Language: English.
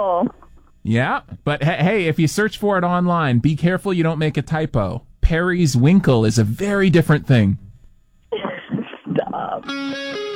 Winkle. Yeah, but hey, if you search for it online, be careful you don't make a typo. Perry's Winkle is a very different thing. Stop.